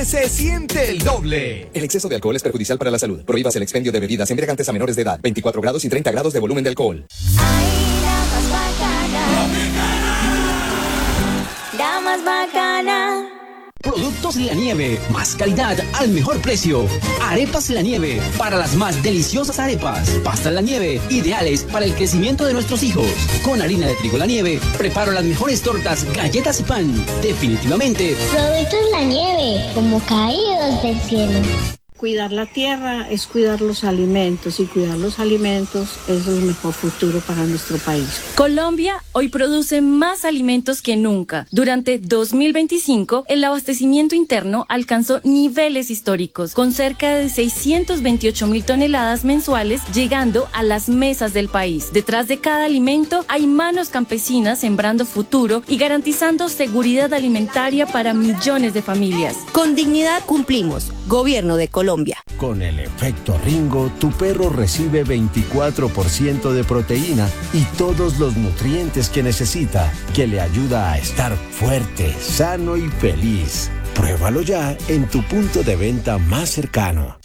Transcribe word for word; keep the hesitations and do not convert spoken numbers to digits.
Se siente el doble. El exceso de alcohol es perjudicial para la salud. Prohíbas el expendio de bebidas embriagantes a menores de edad. veinticuatro grados y treinta grados de volumen de alcohol. Ay, la más bacana. La más bacana. Productos La Nieve, más calidad al mejor precio. Arepas La Nieve, para las más deliciosas arepas. Pastas La Nieve, ideales para el crecimiento de nuestros hijos. Con harina de trigo La Nieve, preparo las mejores tortas, galletas y pan. Definitivamente. Productos La Nieve, como caídos del cielo. Cuidar la tierra es cuidar los alimentos y cuidar los alimentos es el mejor futuro para nuestro país. Colombia hoy produce más alimentos que nunca. Durante dos mil veinticinco, el abastecimiento interno alcanzó niveles históricos, con cerca de seiscientos veintiocho mil toneladas mensuales llegando a las mesas del país. Detrás de cada alimento hay manos campesinas sembrando futuro y garantizando seguridad alimentaria para millones de familias. Con dignidad cumplimos. Gobierno de Colombia. Con el efecto Ringo, tu perro recibe veinticuatro por ciento de proteína y todos los nutrientes que necesita, que le ayuda a estar fuerte, sano y feliz. Pruébalo ya en tu punto de venta más cercano.